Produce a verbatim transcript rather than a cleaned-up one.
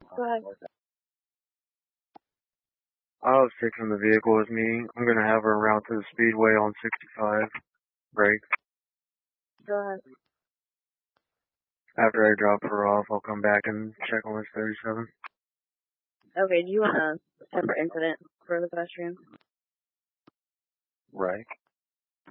Go ahead. I was taking the vehicle with me. I'm gonna have her route to the speedway on sixty-five. Break. Go ahead. After I drop her off, I'll come back and check on this thirty-seven. Okay, do you want a separate incident for the pedestrian? Right.